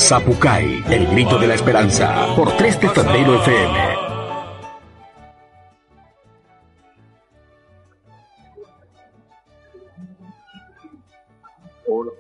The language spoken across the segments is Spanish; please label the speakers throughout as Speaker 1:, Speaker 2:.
Speaker 1: Zapucay, el grito de la esperanza, por 3 de febrero FM.
Speaker 2: Hola.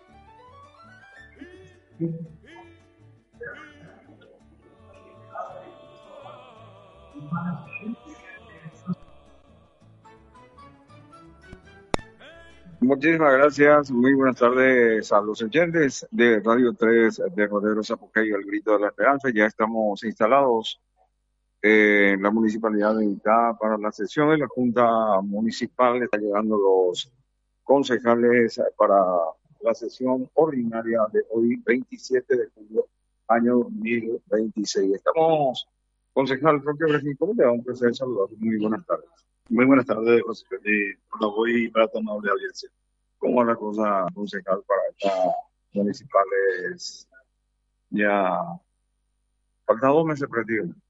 Speaker 2: Muchísimas gracias, muy buenas tardes a los oyentes de Radio 3 de Rodero Zapucay, el grito de la esperanza. Ya estamos instalados en la Municipalidad de Itá para la sesión de la Junta Municipal. Están llegando los concejales para la sesión ordinaria de hoy, 27 de julio, año 2026. Estamos, concejal Roque Brejín, ¿cómo le da un placer saludar? Muy buenas tardes.
Speaker 3: Muy buenas tardes, José Felipe. Hola, voy para tu amable audiencia.
Speaker 2: ¿Cómo va la cosa, concejal, para estas municipales? Ya faltan 2 meses prácticamente.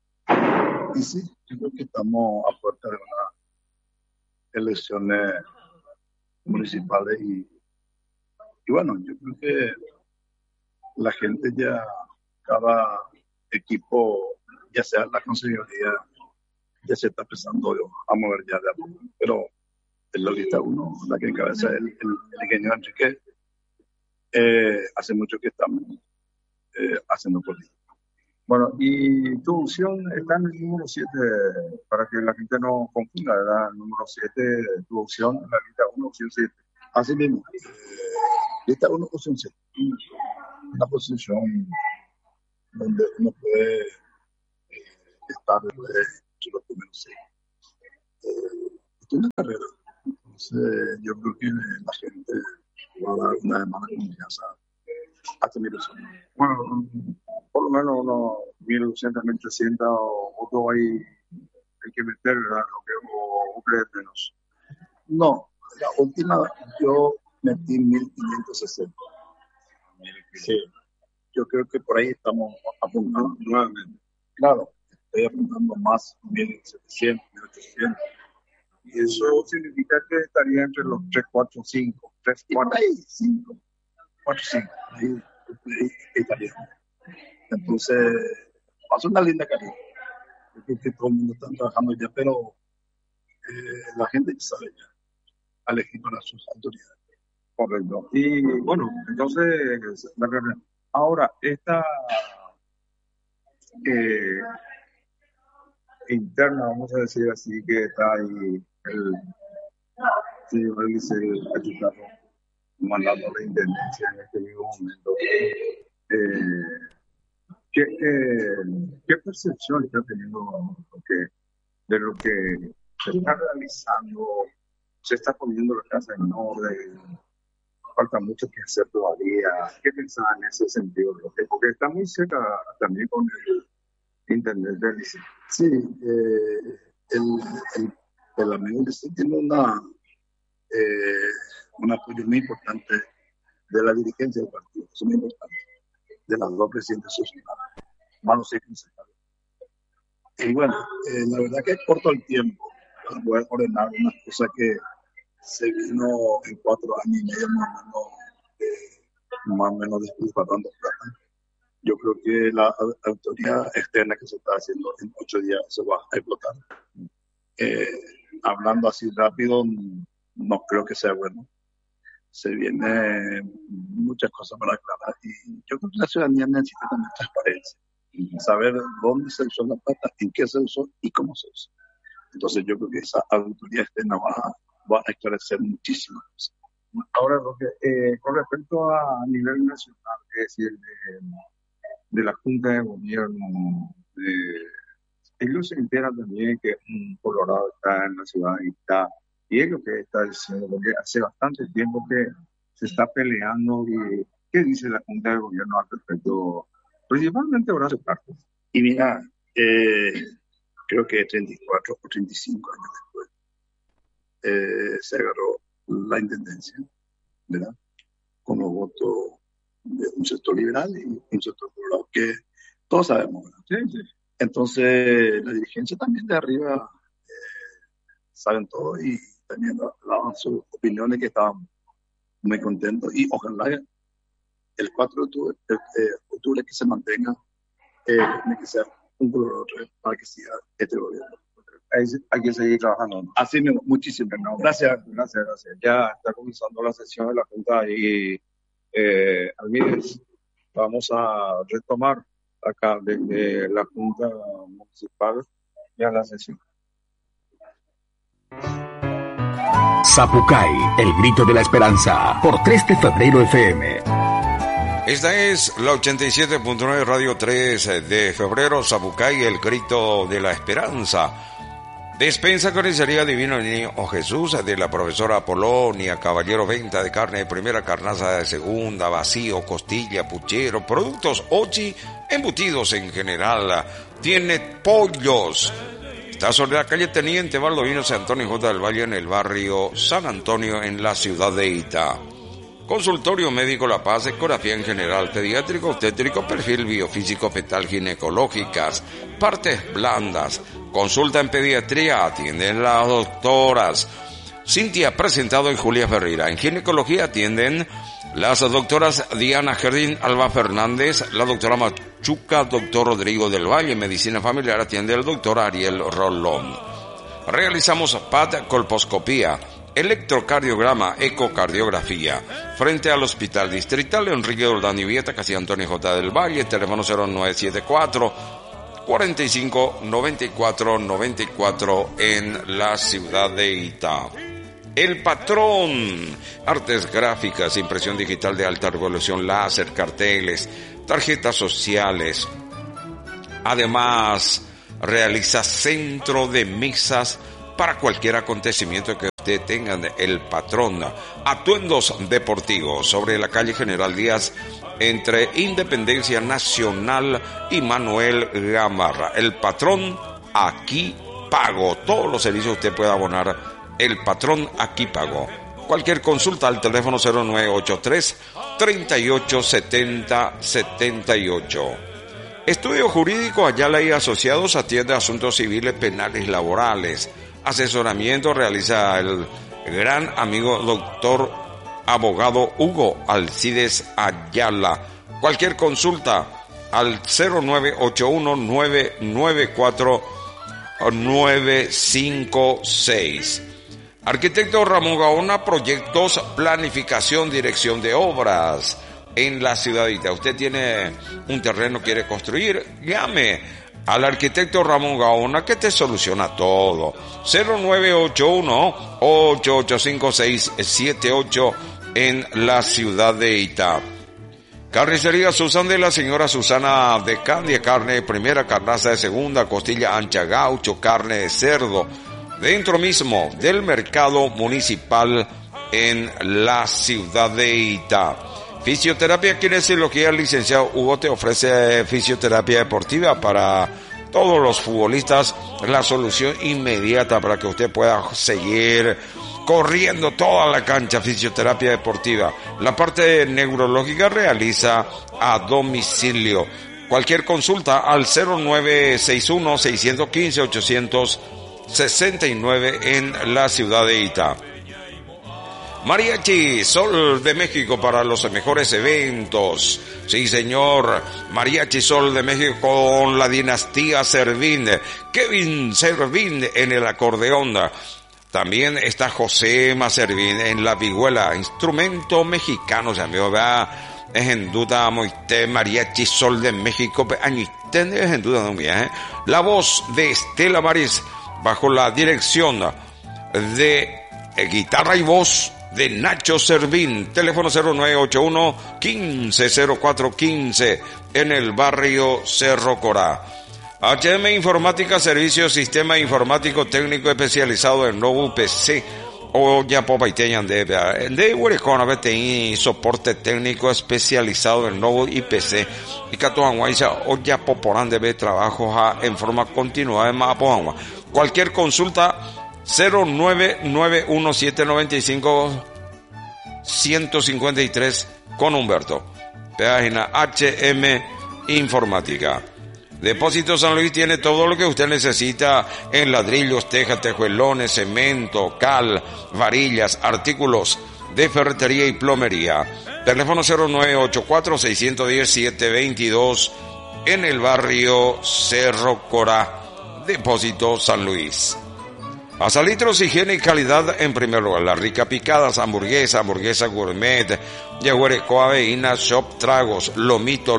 Speaker 3: Y sí, yo creo que estamos a puerta de unas elecciones municipales y bueno, yo creo que la gente ya, cada equipo, ya sea la consejería, ya se está empezando a mover ya de a poco. Pero en la lista 1, la que encabeza el ingeniero Enrique, hace mucho que estamos haciendo política.
Speaker 2: Bueno, y tu opción está en el número 7, para que la gente no confunda, ¿verdad? El número 7, tu opción, la lista 1, opción 7.
Speaker 3: Así mismo, lista 1, opción 7. Una posición donde uno puede estar entre los primeros 6. Esto es una carrera, entonces yo creo que la gente va a dar una demanda de confianza a esta persona.
Speaker 2: Bueno, por lo menos unos 1.200, 1.300 votos ahí hay que meter, ¿verdad? ¿O crees menos?
Speaker 3: No, la última yo metí 1.560. Sí, yo creo que por ahí estamos apuntando nuevamente. Claro, estoy apuntando más 1.700, 1.800.
Speaker 2: Y eso significa que estaría entre los 3, 4, 5. 3, 4.
Speaker 3: Por ahí, 5, 4, 5. Ahí estaría. Entonces, va a ser una linda carrera. Yo creo que todo el mundo está trabajando ya, pero la gente sabe ya a elegir para sus autoridades.
Speaker 2: Correcto. Y bueno, entonces, ahora, esta interna, vamos a decir así, que está ahí el señor Eliseo Cachucarro mandando la intendencia en este mismo momento. ¿Qué percepción está teniendo de lo que se está realizando? Se está poniendo la casa en orden, falta mucho que hacer todavía. ¿Qué pensaba en ese sentido? Porque está muy cerca también con el intendente del Liceo.
Speaker 3: Sí, el amigo Liceo tiene un apoyo muy importante de la dirigencia del partido, eso es muy importante, de las 2 presidentes sociales, más los 6 principales. Y bueno, la verdad que es corto el tiempo para poder ordenar una cosa que se vino en 4 años y medio más o menos despilfarrando plata. Yo creo que la autoridad externa que se está haciendo en 8 días se va a explotar. Hablando así rápido, no creo que sea bueno. Se vienen muchas cosas para aclarar y yo creo que la ciudadanía necesita también transparencia y saber dónde se usó la plata, en qué se usó y cómo se usó. Entonces yo creo que esa auditoría externa va a esclarecer muchísimas cosas.
Speaker 2: Ahora, con respecto a nivel nacional, es decir, de la Junta de Gobierno, ellos se enteran también que un Colorado está en la ciudad de Itá, y es lo que está diciendo, porque hace bastante tiempo que se está peleando. Y ¿qué dice la Junta de Gobierno al respecto? Principalmente ahora su parte.
Speaker 3: Y mira, creo que 34 o 35 años después se agarró la intendencia, ¿verdad? Con los votos de un sector liberal y un sector colorado, que todos sabemos, ¿verdad?
Speaker 2: Sí, sí.
Speaker 3: Entonces, la dirigencia también de arriba saben todo y también daban sus opiniones, que estaban muy contentos y ojalá el 4 de octubre que se mantenga, tiene que ser un color para que siga este gobierno.
Speaker 2: Hay que seguir trabajando.
Speaker 3: Así mismo, muchísimo.
Speaker 2: No, gracias. Ya está comenzando la sesión de la Junta y Almírez, vamos a retomar acá desde la Junta Municipal ya la sesión.
Speaker 1: Zapucay, el grito de la esperanza, por 3 de febrero FM.
Speaker 4: Esta es la 87.9 Radio 3 de febrero, Zapucay, el grito de la esperanza. Despensa Carnicería Divino Niño Jesús, de la profesora Polonia, Caballero, venta de carne de primera, carnaza de segunda, vacío, costilla, puchero, productos ochi, embutidos en general. Tiene pollos. Está sobre la calle Teniente Baldovino San Antonio J. del Valle, en el barrio San Antonio, en la ciudad de Itá. Consultorio médico La Paz, ecografía en general, pediátrico, obstétrico, perfil biofísico, fetal, ginecológicas, partes blandas. Consulta en pediatría, atienden las doctoras Cintia Presentado y Julia Ferreira. En ginecología atienden las doctoras Diana Jardín, Alba Fernández, la doctora Machuca, doctor Rodrigo del Valle. En medicina familiar atiende el doctor Ariel Rolón. Realizamos PAT, colposcopía, electrocardiograma, ecocardiografía. Frente al Hospital Distrital Enrique Jordán y Vieta, casi Antonio J. del Valle, teléfono 0974 45 94 94 en la ciudad de Itá. El Patrón, artes gráficas, impresión digital de alta resolución, láser, carteles, tarjetas sociales. Además, realiza centro de mesas para cualquier acontecimiento que usted tenga. El Patrón, atuendos deportivos, sobre la calle General Díaz, entre Independencia Nacional y Manuel Gamarra. El Patrón, aquí pago. Todos los servicios usted puede abonar. El Patrón, aquí pago. Cualquier consulta al teléfono 0983 38 70 78. Estudio Jurídico Ayala y Asociados, atiende asuntos civiles, penales, laborales. Asesoramiento realiza el gran amigo doctor abogado Hugo Alcides Ayala. Cualquier consulta al 0981 994 956. Arquitecto Ramón Gaona, proyectos, planificación, dirección de obras en la ciudadita. Usted tiene un terreno, quiere construir, llame al arquitecto Ramón Gaona, que te soluciona todo. 0981 885678 en la ciudad de Itá. Carnicería Susan, de la señora Susana de Candia, carne de primera, carnaza de segunda, costilla ancha, gaucho, carne de cerdo, dentro mismo del mercado municipal en la ciudad de Itá. Fisioterapia, kinesiología, el licenciado Hugo te ofrece fisioterapia deportiva para todos los futbolistas, la solución inmediata para que usted pueda seguir corriendo toda la cancha. Fisioterapia deportiva. La parte neurológica realiza a domicilio. Cualquier consulta al 0961 615 869 en la ciudad de Itá. Mariachi Sol de México, para los mejores eventos. Sí, señor. Mariachi Sol de México con la dinastía Servín. Kevin Servín en el acordeón. También está José Servín en la vihuela. Instrumento mexicano, se me va. Es en duda, moite Mariachi Sol de México. Añiten, es en duda, no mía, La voz de Estela Maris, bajo la dirección de guitarra y voz de Nacho Servín. Teléfono 0981 150415 en el barrio Cerro Corá. HM Informática, servicio sistema informático técnico especializado en nuevo PC. O ya popaiteñan de Huerecona, BTI, soporte técnico especializado en nuevo IPC. Y Catoanguaiza, o ya poporán de trabajo en forma continua de Mapoangua. Cualquier consulta 0991795153 con Humberto. Página HM Informática. Depósito San Luis tiene todo lo que usted necesita en ladrillos, tejas, tejuelones, cemento, cal, varillas, artículos de ferretería y plomería. Teléfono 0984-610-722 en el barrio Cerro Corá, Depósito San Luis. Asalitros, higiene y calidad en primer lugar. Las ricas picadas, hamburguesa gourmet, yaguareco, aveína, shop, tragos, lomito,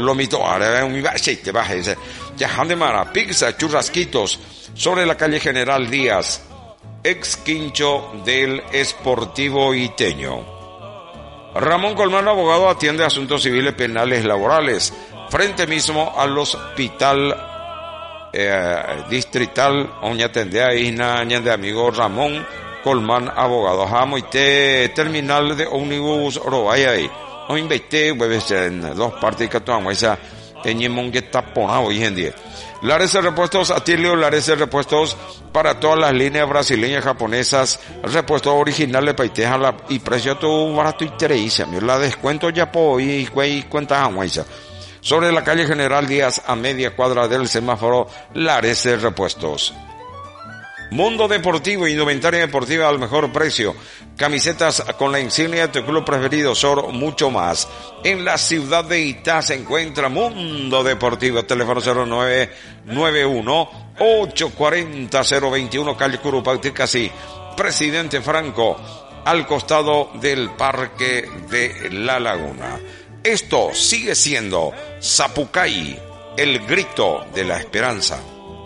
Speaker 4: pizza, churrasquitos, sobre la calle General Díaz, ex quincho del Esportivo Iteño. Ramón Colmán, abogado, atiende asuntos civiles, penales, laborales, frente mismo al hospital distrital. Oña tendea isna aña de amigo Ramón Colmán, abogado. Jamoite terminal de ómnibus Orobaya ahí. O invité hueves en dos partes que toman esa teñimón que tapona hoy en día. Lares de repuestos Atilio, Lares de repuestos para todas las líneas brasileñas, japonesas, repuestos originales paiteja y precio tu barato y tereisa. La descuento ya po y cuentas aguaisa. Sobre la calle General Díaz, a media cuadra del semáforo, Lares de repuestos. Mundo Deportivo, indumentaria deportiva al mejor precio, camisetas con la insignia de tu club preferido, Sor, mucho más. En la ciudad de Itá se encuentra Mundo Deportivo, teléfono 0991-840-021, calle Curupauti, casi Presidente Franco, al costado del Parque de la Laguna. Esto sigue siendo Zapucay, el grito de la esperanza.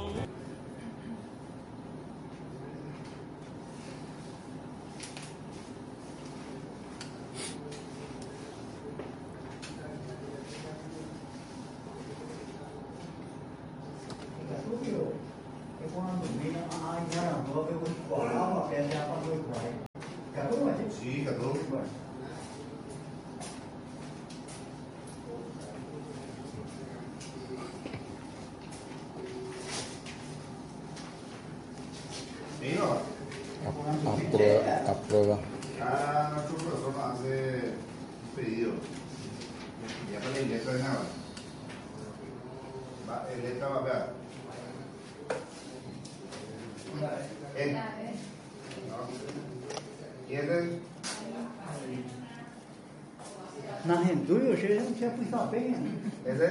Speaker 5: Aprueba.
Speaker 3: Nuestro profesor nos hace un pedido. Ya para la letra de nada. Letra va a ver. ¿Quieren?
Speaker 6: Na gente, eu cheguei a pensar bem.
Speaker 3: ¿Ese?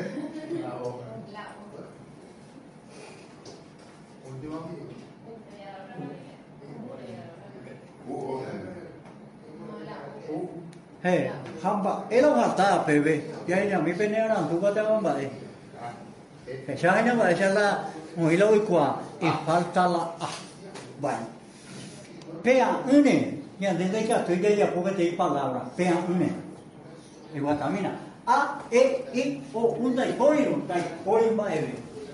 Speaker 3: Última.
Speaker 6: Hamba, ela gata bebê. E aí já me peneira, tu bota uma bale. Já ainda vai já lá, um hilo e qua, e falta lá. Vai. Pea une, e desde que tu já pouco tem palavra. Pea une. E guatamina. A, E, I, O, dai poi vai.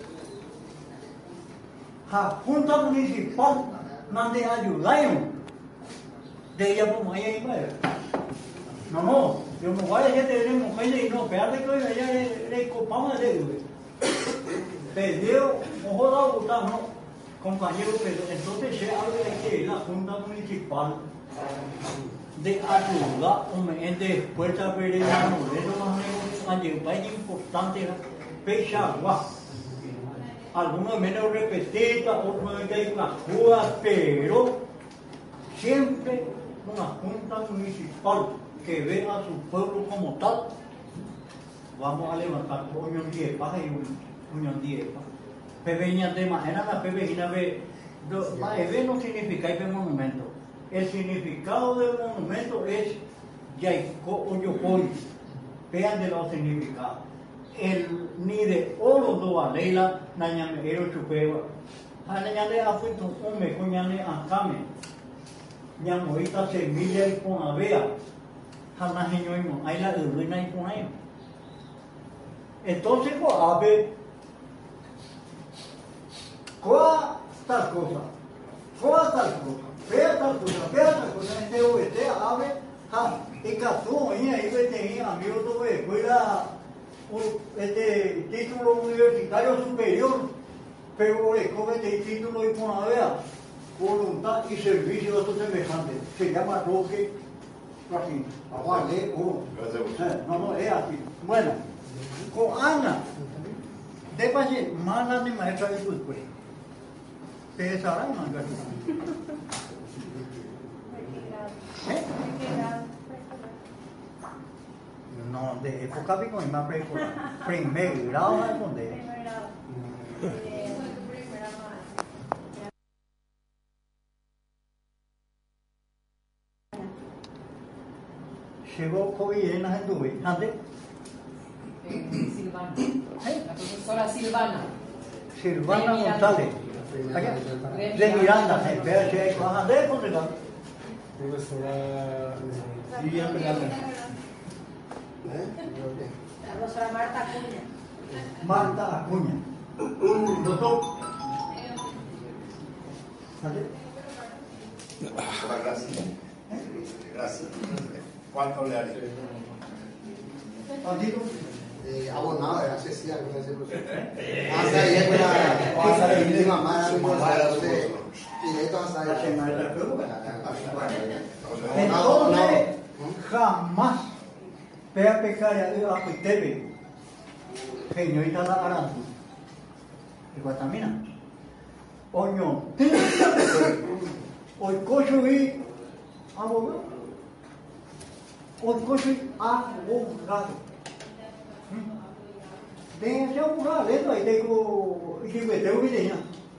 Speaker 6: A junta municipal mande ayudar. De ella por mañana y madre. No, yo me voy a decir que tenemos mujeres y no, espérate que hoy ella le copamos de él. Perdió, ojo da votar, no, compañero, pero entonces se habla de que la Junta Municipal de ayuda, de Puerta Peregrina, eso más o menos, allí un país importante, Pechagua. Algunos menos repetidas, otros que hay unas jugas, pero siempre una junta municipal que ve a su pueblo como tal. Vamos a levantar unión 10 pajas y unión 10 pajas. Pepeña de manera la pepejina ve. Maeve no significa el monumento. El significado del monumento es Yaico o Yocoy. Vean de los significados. El ni de oro do alela, nañamero chupeva. Anañale afuito, ome, coñale ancame. Ñamoita semilla y con avea. Janajeñoimo, ahí la ruina y con ahí. Entonces, pues, a ver, ¿cuál tal cosa? ¿Cuál tal cosa? Vea tal cosa, este oeste, a ver, y casó, ahí tenía amigos de escuela, este título universitario superior, pero escoge este título y con avea. Voluntad y servicio a sus semejantes. Se llama Roque, así, aguante, no, es así. Bueno, con Ana, de pase, mala de maestra de su escuela. ¿Se sabrá, no? No, de época pico y más preescolar. Primer grado de responder.
Speaker 7: Primer grado. Fue tu primera madre.
Speaker 6: Llegó COVID en la gente, antes.
Speaker 8: Silvana. La profesora Silvana.
Speaker 6: Silvana González. Allá. De Miranda, en PH, bajan de Portugal.
Speaker 5: Profesora Silvia Peralta.
Speaker 7: La profesora Marta Acuña.
Speaker 6: Marta Acuña. Doctor. ¿Sale?
Speaker 3: Gracias. Gracias. ¿Cuánto le haré?
Speaker 6: ¿Cuántito?
Speaker 9: Abonado, gracias, sí, alguna vez. Hasta ahí es mi mamá, directo hasta
Speaker 6: La
Speaker 9: ahí.
Speaker 6: semana de la pregunta. Entonces, jamás vea pecar a Pitebe, señorita la Aranzu, y Guatamina. Oño, hoy cocho y abogado. Hoy cocho y abogado. Tengo que abogado, ahí tengo videos.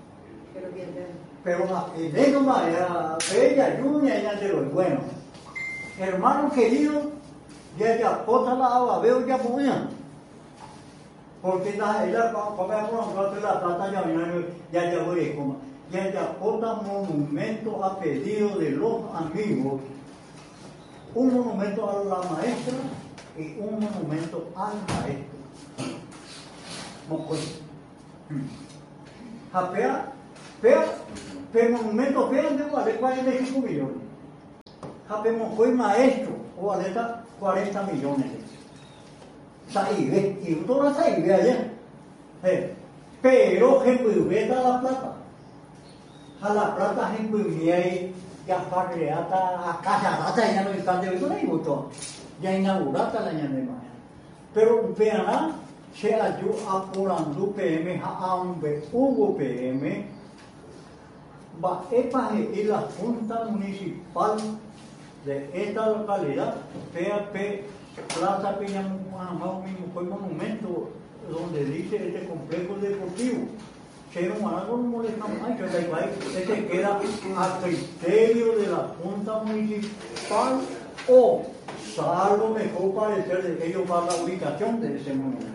Speaker 6: Pero el ego María, bella, lluvia y antero. Bueno, hermano querido, ya aporta la agua, veo ya ponía. Porque ella, papá, por la plata ya voy a comer. Ya aporta monumento a pedido de los amigos. Un monumento a la maestra y un monumento al maestro. Mocoy. Japea. Pero monumento vean de vale 45 millones. Japemos fue maestro, o vale 40 millones. Saibe, y toda saibe allá. Pero gente la plata. A la plata gente ahí, ya farreata, a casa rata, ya no están de eso, no gustó. Ya inaugurata la ñanema. Pero vean, se ayudó apurando PM, a un hubo PM. Va y la Junta Municipal de esta localidad, PAP, Plaza Piñamujamao, fue monumento donde dice este complejo deportivo. Que no algo no molesta más, este queda a criterio de la Junta Municipal o salvo mejor parecer de ellos para la ubicación de ese monumento.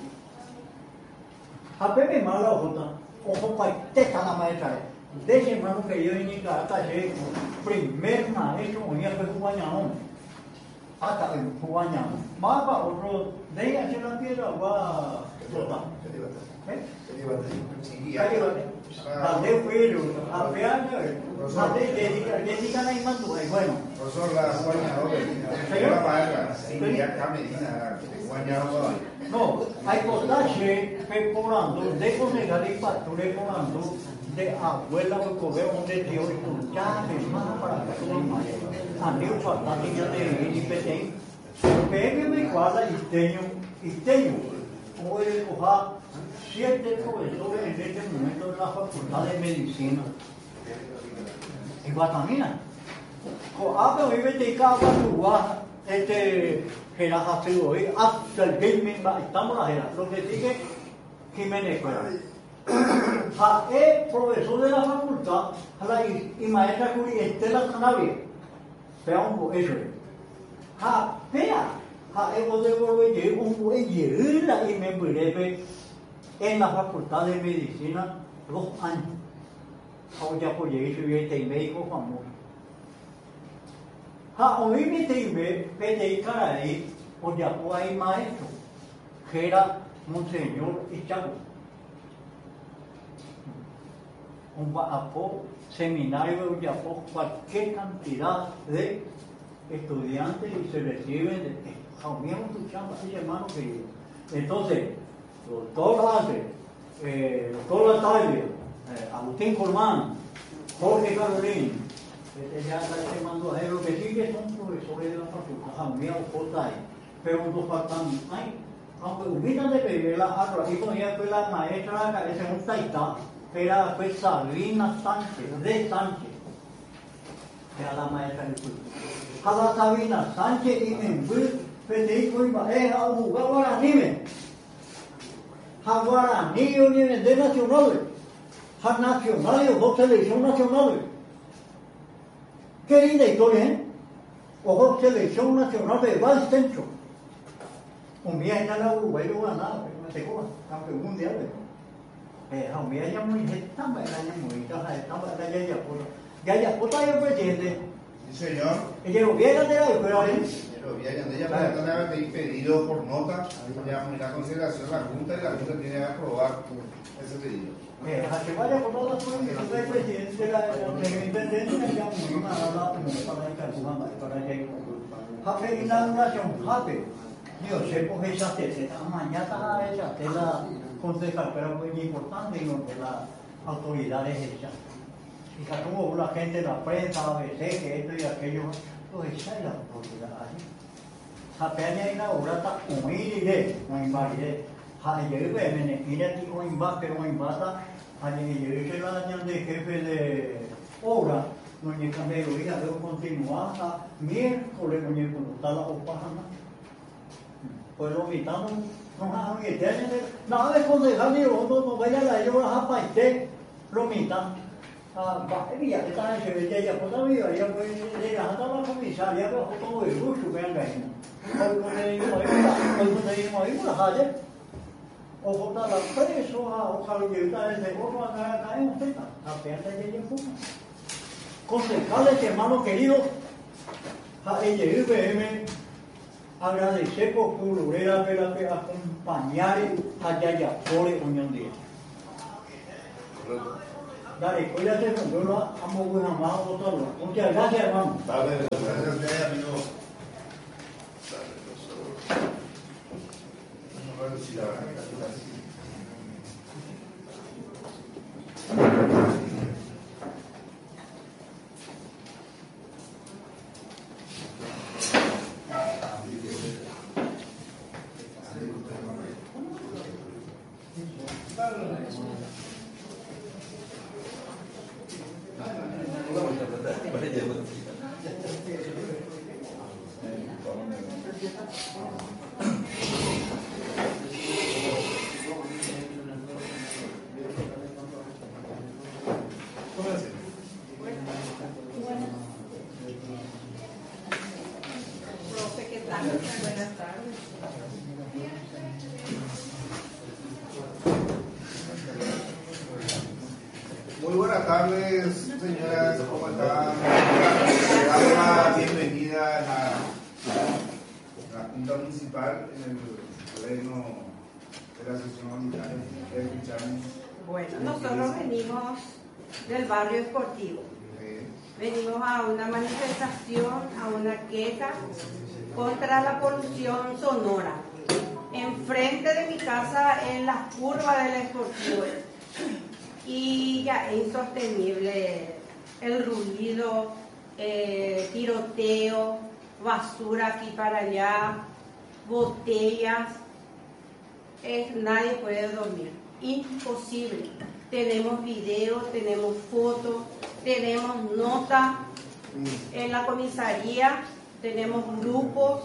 Speaker 6: A Pepe Mala ojo para esta la maestra. De ese hermano que yo en Nicaragua, primer maestro, unía fue Jubañamón. Hasta el Jubañamón. Más para otro, de ahí hacia la piedra va a flotar. Dale fue, a pear, dedican a Imantú, bueno.
Speaker 3: Profesor, la Juañadora, Silvia Camerina, Juañadora.
Speaker 6: No, hay potaje, peporando, de conegar y pasture porando. De abuela o cobeo de tío y con ya de más para que todo más amigo faltando ya de IPT pero me cuadra isteño como el coja 7 profesores en este momento de la Facultad de Medicina en Guatamina coja pero vive de cada lugar que la hace hoy hasta el game estamos la era lo que sigue Jiménez es profesor de la facultad y maestra Curi Estela Canavia. Vea un poco eso. Vea, hemos de volver un poco y me breve en la facultad de medicina 2 años. Ahora ya por llegar y este médico famoso. Hoy me tengo que cara ahí, o ya hay maestro, que era Monseñor Ichago. Un seminario de cualquier cantidad de estudiantes y se reciben de tu chamba, hermano querido. Entonces, doctor Hace, doctor Latavia, Agustín Colmán, Jorge Carolín, ya se mandó a él, lo que sí que son profesores de la facultad, Jaumía o Jotay, pero no faltan, aunque ubican de pedir la agua, aquí ponía fue la maestra, ese es un taitá. Era fue Sabina Sánchez, de Sánchez, que era la maestra de cultura. A la Sabina Sánchez y me fui Federico Ibaeja, jugaba Guaraní. A Guaraní, viene de nacionales. A nacionales, o selección nacionales. Qué linda historia, ¿eh? O selección nacional de Val Centro. Un día en la Uruguay lo ganaba, no sé cómo, campeón mundial. Un día ya muy estaba el año muy estaba ya puta ya presidente.
Speaker 10: Sí, señor.
Speaker 6: Ella lo viene de la escuela, ¿eh?
Speaker 10: Lo vi allá, ella le había pedido por nota, ya muy la consideración de la Junta y la Junta tiene que aprobar ese pedido.
Speaker 6: A que vaya por todas las cosas que no el presidente de la intendencia ya muy nada para encargar para que hace inauguración, hace. Yo sé por esa tercera mañana esa tela concejal, pero muy importante y de las autoridades hechas. Y que como la gente, la prensa, la ABC, que esto y aquello, pues esa es la autoridad. Apenas inaugurata humilde, muy invalide. Ayer me mira aquí un imbate, ayer se la dañan de jefe de obra, no hay cambio de vida, debo continuar a miércoles, no hay que contar la opajana. Pues lo mitamos, no hay que nada de concejal ni no vaya a la llevar a paiste, lo mitamos. Vaya, que está en Sevilla, ya pues la vida, ya pues le dejan a la comisaría, pero todo el lujo, vean ahí. Hoy cuando venimos ahí, la calle, o botar la preso, o calidad de gorro, acá en Feta, apenas allí en Fuma. Concejales, hermanos queridos, a IBM, agradecer por culurera, pero que acompañar a Yaya Pore Unión Díaz. Dale, cuídate, yo lo amo muy amado, votarlo. Muchas gracias, hermano.
Speaker 10: Dale, gracias, amigo.
Speaker 7: Buenas tardes.
Speaker 10: Muy buenas tardes, señoras, ¿cómo están? Le damos la bienvenida a la Junta Municipal en el pleno de la sesión unitaria. Escuchamos.
Speaker 7: Bueno, nosotros venimos del barrio esportivo. Venimos a una manifestación, a una queja contra la polución sonora. Enfrente de mi casa, en la curva del esportivo. Y ya es insostenible el ruido, tiroteo, basura aquí para allá, botellas. Nadie puede dormir. Imposible. Tenemos videos, tenemos fotos, tenemos notas en la comisaría, tenemos grupos.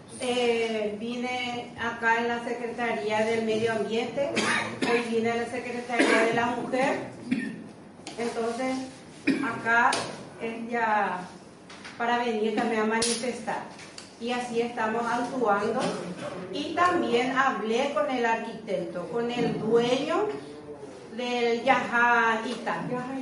Speaker 7: Vine acá en la Secretaría del Medio Ambiente, hoy vine a la Secretaría de la Mujer. Entonces, acá es ya para venir también a manifestar. Y así estamos actuando. Y también hablé con el arquitecto, con el dueño del Yajaita.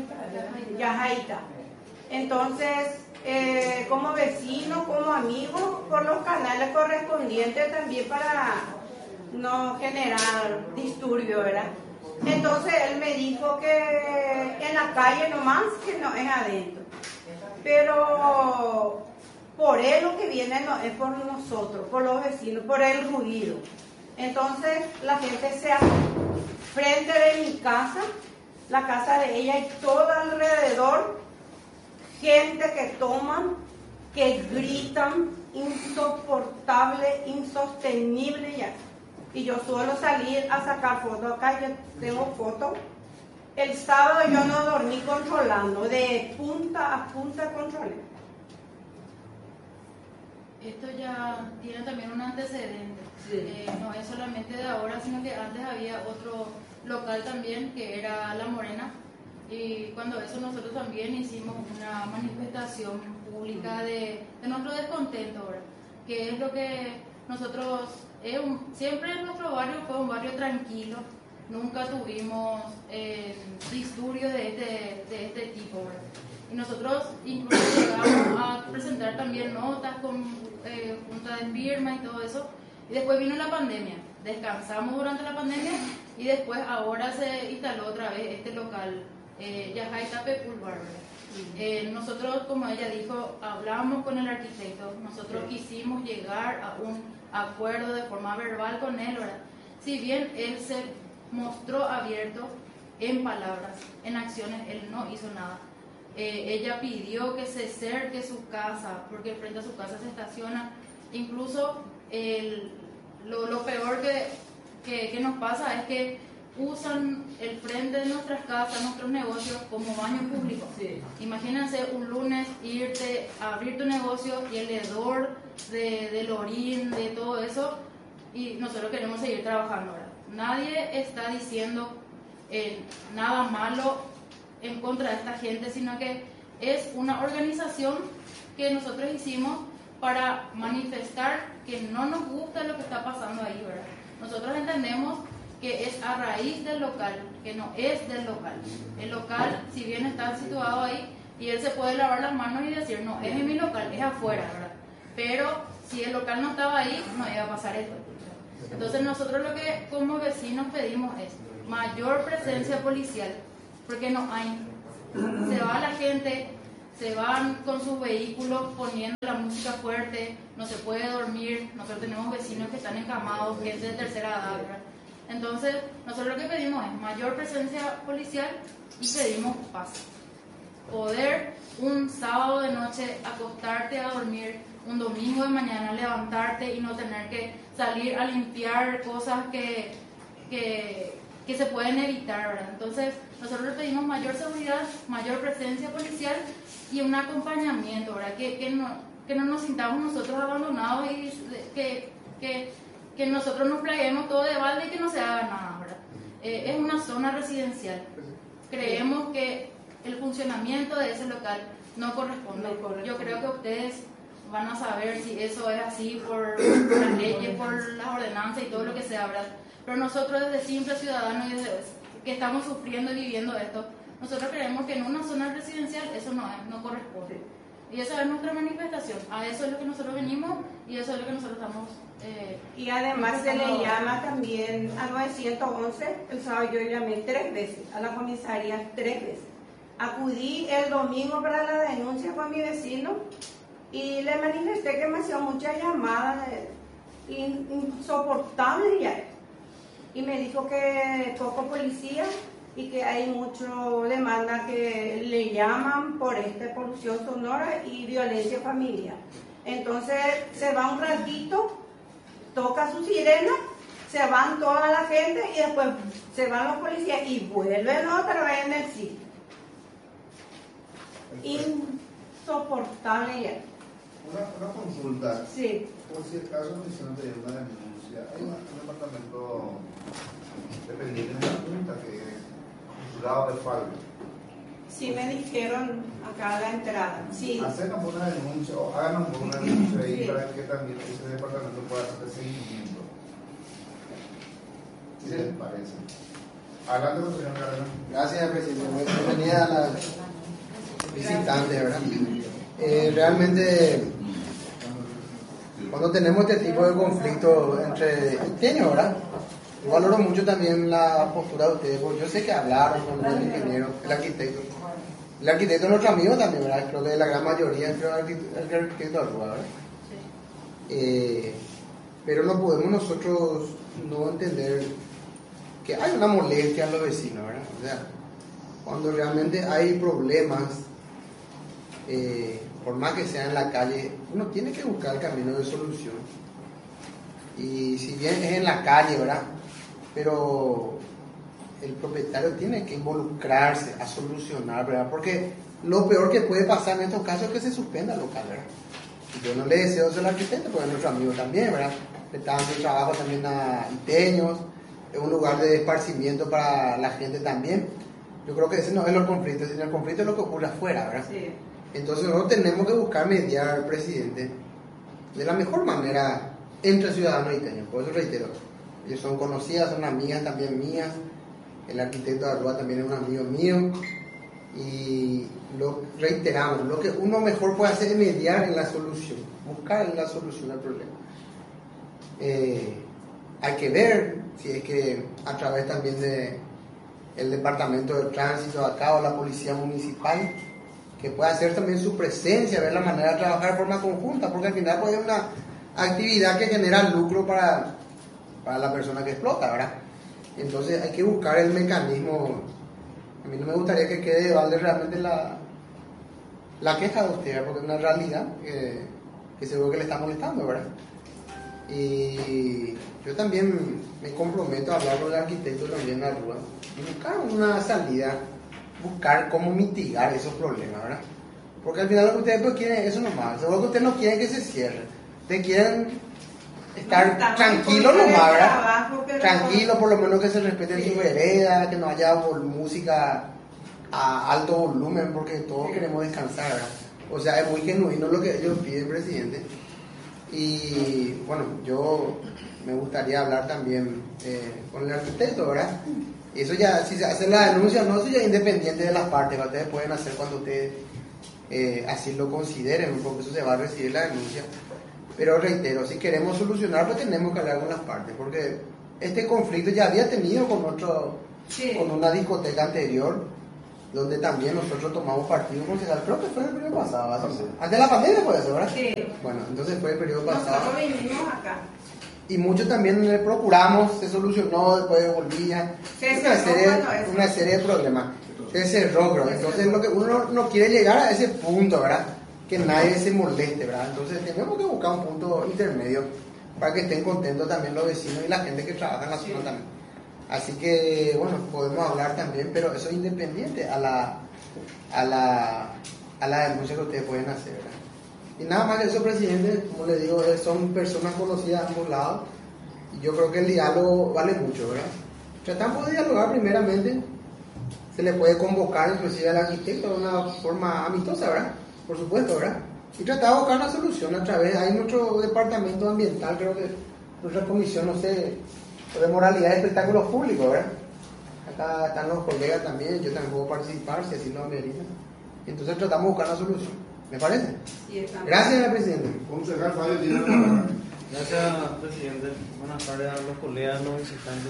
Speaker 7: Entonces, como vecino, como amigo, por los canales correspondientes también para no generar disturbio, ¿verdad? Entonces él me dijo que en la calle nomás, que no es adentro. Pero por él lo que viene no es por nosotros, por los vecinos, por el ruido. Entonces la gente se hace frente de mi casa, la casa de ella y todo alrededor, gente que toman, que gritan, insoportable, insostenible ya. Y yo suelo salir a sacar fotos, acá yo tengo fotos. El sábado yo no dormí controlando, de punta a punta controlé.
Speaker 11: Esto ya tiene también un antecedente. No es solamente de ahora, sino que antes había otro local también que era La Morena, y cuando eso nosotros también hicimos una manifestación pública de nuestro descontento, ¿verdad? Que es lo que nosotros, siempre nuestro barrio fue un barrio tranquilo, nunca tuvimos disturbios de este tipo, ¿verdad? Y nosotros incluso llegamos a presentar también notas con junta de firma y todo eso, y después vino la pandemia, descansamos durante la pandemia y después ahora se instaló otra vez este local, Yajay Tapepul Bar. Nosotros, como ella dijo, hablamos con el arquitecto, nosotros quisimos llegar a un acuerdo de forma verbal con él, ¿verdad? Si bien él se mostró abierto en palabras, en acciones él no hizo nada. Ella pidió que se cerque su casa, porque frente a su casa se estaciona. Incluso lo peor que nos pasa es que usan el frente de nuestras casas, nuestros negocios, como baño público. Sí. Imagínense un lunes irte a abrir tu negocio y el hedor del orín, de todo eso, y nosotros queremos seguir trabajando ahora. Nadie está diciendo nada malo en contra de esta gente, sino que es una organización que nosotros hicimos para manifestar que no nos gusta lo que está pasando ahí, ¿verdad? Nosotros entendemos que es a raíz del local, que no es del local. El local, si bien está situado ahí, y él se puede lavar las manos y decir, no, es en mi local, es afuera, ¿verdad? Pero si el local no estaba ahí, no iba a pasar esto. Entonces nosotros lo que como vecinos pedimos es mayor presencia policial, porque no hay. Se va la gente, se van con sus vehículos poniendo la música fuerte, no se puede dormir. Nosotros tenemos vecinos que están encamados, gente de tercera edad, ¿verdad? Entonces nosotros lo que pedimos es mayor presencia policial y pedimos paz. Poder un sábado de noche acostarte a dormir, un domingo de mañana levantarte y no tener que salir a limpiar cosas que se pueden evitar, ¿verdad? Entonces nosotros pedimos mayor seguridad, mayor presencia policial y un acompañamiento, ¿verdad? Que no nos sintamos nosotros abandonados y que nosotros nos plaguemos todo de balde y que no se haga nada, ¿verdad? Es una zona residencial. Creemos que el funcionamiento de ese local no corresponde. Yo creo que ustedes van a saber si eso es así por las leyes, por las ordenanzas y todo lo que sea, ¿verdad? Pero nosotros desde simples ciudadanos y desde que estamos sufriendo y viviendo esto, nosotros creemos que en una zona residencial eso no corresponde. Y esa es nuestra manifestación. A eso es lo que nosotros venimos y eso es lo que nosotros estamos...
Speaker 7: y además se le llama también a 911. El sábado yo llamé 3 veces, a la comisaría 3 veces. Acudí el domingo para la denuncia con mi vecino y le manifesté que me hacía muchas llamadas insoportables ya. Y me dijo que poco policía y que hay mucho demanda que le llaman por polución sonora y violencia familiar. Entonces se va un ratito, toca su sirena, se van toda la gente y después se van los policías y vuelven otra vez en el sitio. Insoportable ya.
Speaker 10: Una consulta.
Speaker 7: Sí.
Speaker 10: Por si acaso me hicieron de una denuncia, hay un departamento dependiente de la Junta que es juzgado de fallo.
Speaker 7: Sí, me dijeron acá a la entrada. Sí.
Speaker 10: Hacenos una denuncia o háganos una denuncia ahí para que también ese departamento pueda hacer seguimiento. ¿Qué les parece? Adelante, señor Cárdenas.
Speaker 9: Gracias, presidente. Bienvenida a la visitante, ¿verdad? Realmente, cuando tenemos este tipo de conflicto entre ingenieros, ¿verdad? Yo valoro mucho también la postura de ustedes, porque yo sé que hablaron con el ingeniero, el arquitecto. El arquitecto es nuestro amigo también, ¿verdad? Creo que la gran mayoría entre el arquitecto Arrua, ¿verdad? Pero no podemos nosotros no entender que hay una molestia en los vecinos, ¿verdad? O sea, cuando realmente hay problemas, por más que sea en la calle, uno tiene que buscar el camino de solución. Y si bien es en la calle, ¿verdad? Pero el propietario tiene que involucrarse a solucionar, ¿verdad? Porque lo peor que puede pasar en estos casos es que se suspenda el local, ¿verdad? Yo no le deseo eso al arquitecto, porque es nuestro amigo también, ¿verdad? Le está dando trabajo también a iteños, es un lugar de esparcimiento para la gente también. Yo creo que ese no es el conflicto, sino el conflicto es lo que ocurre afuera, ¿verdad?
Speaker 7: Sí.
Speaker 9: Entonces nosotros tenemos que buscar mediar al presidente de la mejor manera entre ciudadanos y iteños. Por eso reitero, ellos son conocidas, son amigas también mías, el arquitecto de Arrua también es un amigo mío, y lo reiteramos, lo que uno mejor puede hacer es mediar en la solución, buscar la solución al problema. Hay que ver si es que a través también de el departamento de tránsito de acá o la policía municipal, que pueda hacer también su presencia, ver la manera de trabajar de forma conjunta, porque al final puede ser una actividad que genera lucro para la persona que explota, ¿verdad? Entonces hay que buscar el mecanismo. A mí no me gustaría que quede de balde realmente la queja de usted, porque es una realidad que seguro que le está molestando, ¿verdad? Y yo también me comprometo a hablar con el arquitecto también de Arrua y buscar una salida, buscar cómo mitigar esos problemas, ¿verdad? Porque al final lo que ustedes pues quieren es eso nomás. Seguro que ustedes no quieren que se cierre, ustedes quieren estar tranquilos nomás, ¿verdad? Tranquilos, por lo menos que se respeten su vereda, que no haya música a alto volumen, porque todos queremos descansar, ¿verdad? O sea, es muy genuino lo que ellos piden, presidente. Y bueno, yo me gustaría hablar también con el arquitecto, ¿verdad? Eso ya, si se hace la denuncia o no, eso ya es independiente de las partes, ¿verdad? Ustedes pueden hacer cuando ustedes así lo consideren, porque eso se va a recibir la denuncia. Pero reitero, si queremos solucionar, pues tenemos que hablar con las partes, porque este conflicto ya había tenido con una discoteca anterior, donde también nosotros tomamos partido concejal, creo que fue el periodo pasado, antes de la pandemia fue eso, ¿verdad? Sí. Bueno, entonces fue el periodo pasado.
Speaker 7: Nosotros vinimos acá.
Speaker 9: Y muchos también le procuramos, se solucionó, después volvía, una serie de problemas. Se cerró, ¿verdad? Entonces lo que uno no quiere llegar a ese punto, ¿verdad? Que nadie se moleste, ¿verdad? Entonces tenemos que buscar un punto intermedio para que estén contentos también los vecinos y la gente que trabaja en la zona también. Así que, bueno, podemos hablar también, pero eso es independiente a la denuncia que ustedes pueden hacer, ¿verdad? Y nada más que eso, presidente, como le digo, son personas conocidas a ambos lados, y yo creo que el diálogo vale mucho, ¿verdad? Tratamos de dialogar primeramente, se le puede convocar inclusive al arquitecto de una forma amistosa, ¿verdad? Por supuesto, ¿verdad? Y tratar de buscar una solución a través, hay nuestro departamento ambiental, creo que nuestra comisión, no sé, de moralidad y espectáculos públicos, ¿verdad? Acá están los colegas también, yo también puedo participar si así lo amerita. Entonces tratamos de buscar una solución, ¿me parece? Sí, gracias, presidente.
Speaker 12: Gracias, presidente. Buenas tardes a los colegas, los visitantes.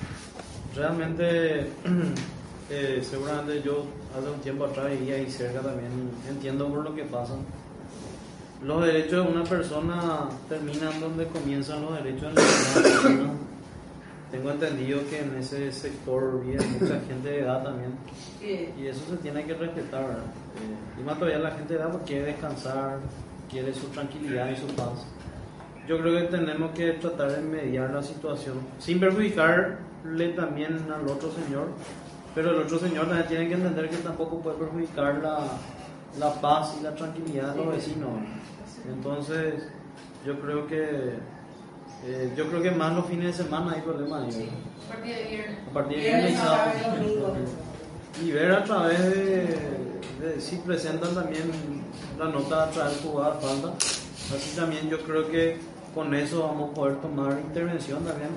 Speaker 12: Realmente, seguramente yo hace un tiempo atrás vivía ahí cerca también, entiendo por lo que pasa. Los derechos de una persona terminan donde comienzan los derechos de la persona. Tengo entendido que en ese sector vive mucha gente de edad también. Y eso se tiene que respetar, ¿verdad? Y más todavía la gente de edad quiere descansar, quiere su tranquilidad y su paz. Yo creo que tenemos que tratar de mediar la situación, sin perjudicarle también al otro señor, pero el otro señor también tiene que entender que tampoco puede perjudicar la paz y la tranquilidad de los vecinos. Entonces, yo creo que más los fines de semana hay problemas ahí. A partir de viernes y sábado. Y ver a través de si presentan también la nota a través de jugada falta. Así también yo creo que con eso vamos a poder tomar intervención también.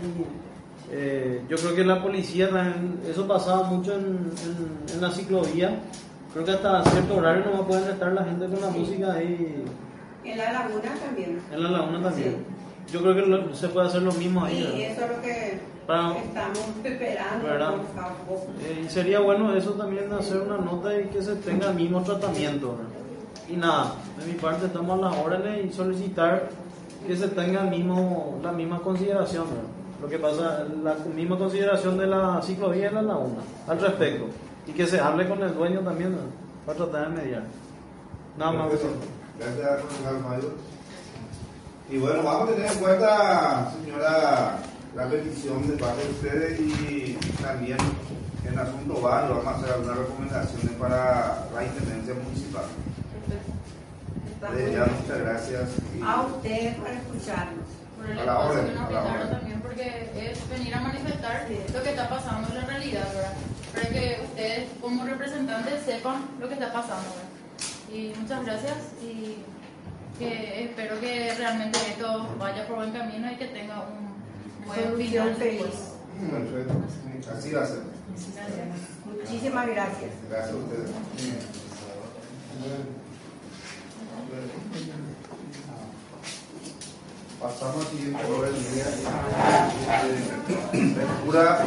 Speaker 12: Yo creo que la policía también, eso pasaba mucho en la ciclovía. Creo que hasta cierto horario no va a poder estar la gente con la música ahí.
Speaker 7: En la laguna también.
Speaker 12: En la laguna también. Sí. Yo creo que se puede hacer lo mismo ahí.
Speaker 7: Sí, eso es lo que estamos esperando,
Speaker 12: ¿verdad?
Speaker 7: Por favor.
Speaker 12: Y sería bueno eso también, hacer una nota y que se tenga el mismo tratamiento, ¿verdad? Y nada, de mi parte estamos a las órdenes y solicitar que se tenga la misma consideración, ¿verdad? Lo que pasa, la misma consideración de la ciclovía y la laguna al respecto. Y que se hable con el dueño también, ¿verdad? Para tratar de mediar. Nada más.
Speaker 10: Gracias, profesor Mayo. Y bueno, vamos a tener en cuenta, señora, la petición de parte de ustedes y también en el asunto varios vamos a hacer algunas recomendaciones para la intendencia municipal. Desde ya, muchas gracias.
Speaker 7: A ustedes por escucharnos.
Speaker 11: Por el
Speaker 10: A la
Speaker 11: espacio
Speaker 10: orden,
Speaker 11: que nos
Speaker 10: a la
Speaker 11: brindaron
Speaker 10: orden.
Speaker 11: también, porque es venir a manifestar lo que está pasando en la realidad, ¿verdad? Para que ustedes como representantes sepan lo que está pasando, ¿verdad? Y muchas gracias y que espero que realmente esto vaya por buen camino y que tenga un buen final
Speaker 7: feliz.
Speaker 10: Perfecto. Así va a ser.
Speaker 7: Muchísimas gracias.
Speaker 10: Gracias a ustedes. Pasamos al siguiente orden del día. Lectura.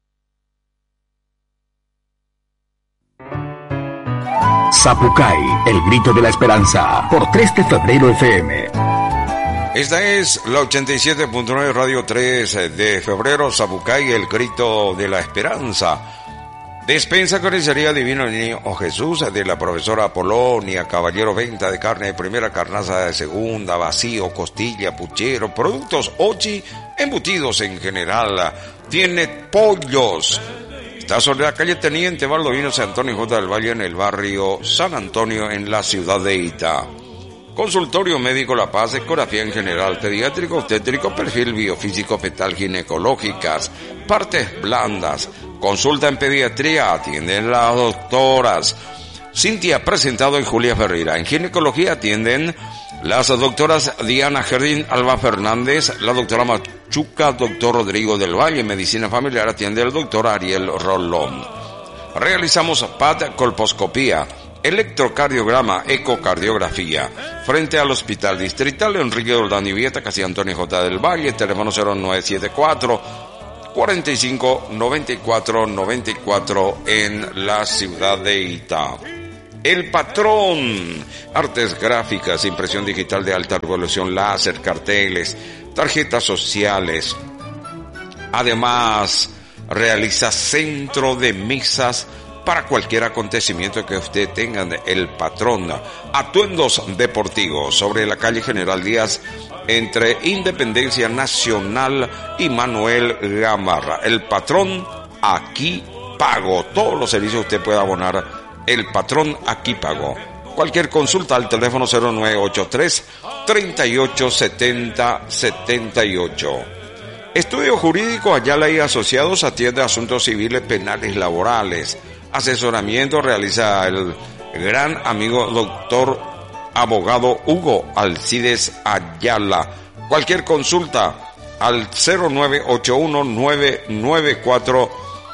Speaker 1: Zapucay, el grito de la esperanza, por 3 de febrero FM.
Speaker 4: Esta es la 87.9 Radio 3 de febrero, Zapucay, el grito de la esperanza. Despensa Carnicería Divino Niño Jesús, de la profesora Polonia, Caballero, venta de carne de primera, carnaza de segunda, vacío, costilla, puchero, productos ochi, embutidos en general. Tiene pollos. Está sobre la calle Teniente Baldovino San Antonio J. del Valle, en el barrio San Antonio, en la ciudad de Itá. Consultorio médico La Paz, ecografía en general, pediátrico, obstétrico, perfil biofísico, fetal, ginecológicas, partes blandas. Consulta en pediatría, atienden las doctoras Cintia Presentado y Julia Ferreira. En ginecología atienden las doctoras Diana Jardín, Alba Fernández, la doctora Machuca, doctor Rodrigo del Valle. En medicina familiar atiende el doctor Ariel Rolón. Realizamos PAT, colposcopía, electrocardiograma, ecocardiografía. Frente al Hospital Distrital Enrique Jordán y Vieta, casi Antonio J. del Valle, teléfono 0974 45 94 94 en la ciudad de Itá. El Patrón, artes gráficas, impresión digital de alta resolución, láser, carteles, tarjetas sociales. Además, realiza centro de mesas para cualquier acontecimiento que usted tenga. El Patrón, atuendos deportivos, sobre la calle General Díaz, entre Independencia Nacional y Manuel Gamarra. El Patrón, aquí pago. Todos los servicios usted puede abonar. El Patrón, aquí pago. Cualquier consulta al teléfono 0983 3870 78. Estudio Jurídico Ayala y Asociados atiende asuntos civiles, penales, laborales. Asesoramiento realiza el gran amigo doctor abogado Hugo Alcides Ayala. Cualquier consulta al 0981 994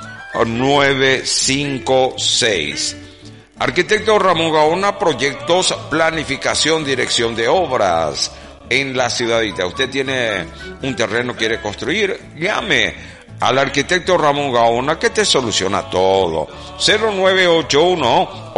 Speaker 4: 956. Arquitecto Ramón Gaona, proyectos, planificación, dirección de obras en la ciudadita. Usted tiene un terreno, quiere construir, llame al arquitecto Ramón Gaona, que te soluciona todo. 0981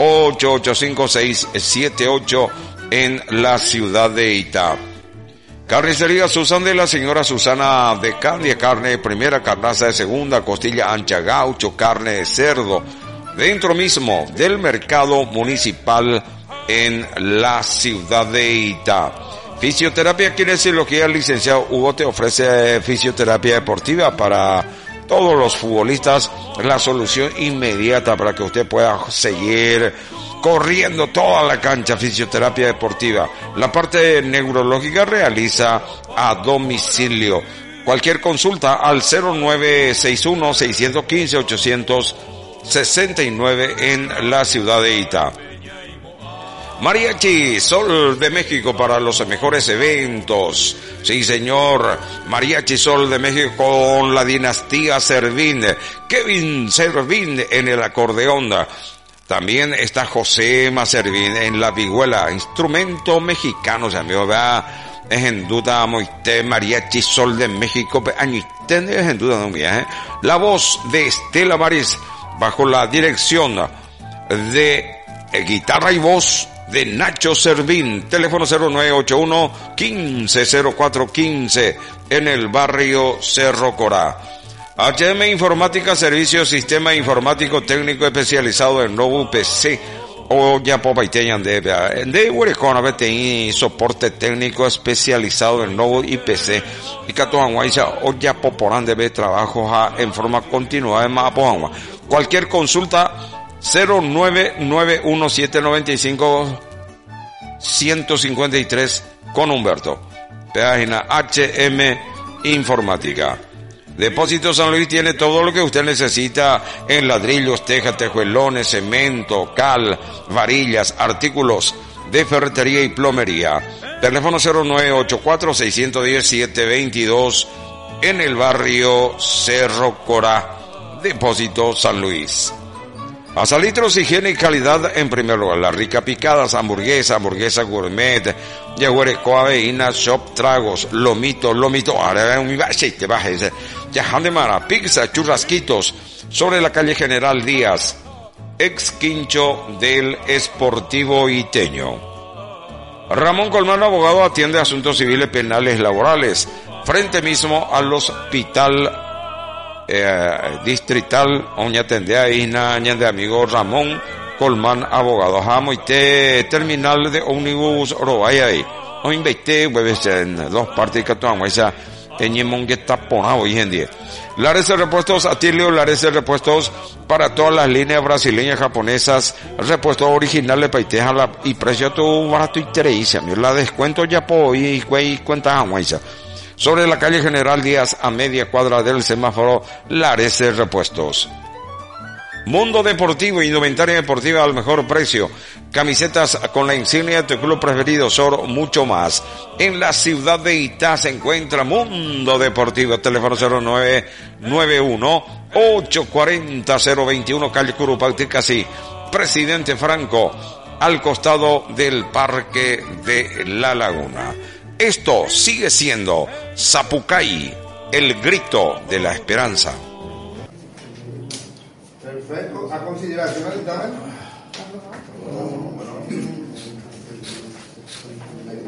Speaker 4: 885678 en la ciudad de Itá. Carnicería Susan, de la señora Susana de Candia, carne de primera, carnaza de segunda, costilla ancha, gaucho, carne de cerdo, dentro mismo del mercado municipal en la ciudad de Itá. Fisioterapia, kinesiología, licenciado Hugo te ofrece fisioterapia deportiva para todos los futbolistas, la solución inmediata para que usted pueda seguir corriendo toda la cancha. Fisioterapia deportiva. La parte neurológica realiza a domicilio. Cualquier consulta al 0961 615 869 en la ciudad de Itá. Mariachi Sol de México para los mejores eventos. Sí, señor. Mariachi Sol de México con la dinastía Servín. Kevin Servín en el acordeón. También está José Servín en la vihuela. Instrumento mexicano, amigo, ¿verdad? Es en duda, moiste Mariachi Sol de México. Añisten, es en duda, no mía, ¿eh? La voz de Estela Maris bajo la dirección de guitarra y voz de Nacho Servín. Teléfono 0981 150415 en el barrio Cerro Corá. HM Informática, servicio sistema informático técnico especializado en nuevo PC. O ya popaiteñan de Huerecona, BTI, soporte técnico especializado en nuevo IPC. Y Catoanguaiza, o ya poporán debe trabajo en forma continua de Mapoangua. Cualquier consulta 0991 795 153 con Humberto. Página HM Informática. Depósito San Luis tiene todo lo que usted necesita en ladrillos, tejas, tejuelones, cemento, cal, varillas, artículos de ferretería y plomería. Teléfono 0984-610-722 en el barrio Cerro Corá. Depósito San Luis. Asalitros, higiene y calidad en primer lugar. La rica picadas, hamburguesa gourmet, yaguareco, aveína, shop, tragos, lomito, yajandemara, pizza, churrasquitos, sobre la calle General Díaz, ex quincho del Esportivo Iteño. Ramón Colmán, abogado, atiende asuntos civiles, penales, laborales, frente mismo al hospital distrital Oñatendea Isna de amigo Ramón Colmán, abogado. Jamoite terminal de ómnibus Orobaya o invité hueves en dos partes que toman esa teñimón que está ponado hoy en día. Lares de repuestos Atilio, Lares de repuestos para todas las líneas brasileñas, japonesas, repuestos originales paiteja y precio tu barato y tereisa, la descuento ya po y cuenta aguaisa. Sobre la calle General Díaz, a media cuadra del semáforo, Lares de Repuestos. Mundo Deportivo, indumentaria deportiva al mejor precio. Camisetas con la insignia de tu club preferido, Sor, mucho más. En la ciudad de Itá se encuentra Mundo Deportivo. Teléfono 0991-840-021, calle Curupauti, casi Presidente Franco, al costado del Parque de la Laguna. Esto sigue siendo Sapucay, el grito de la esperanza.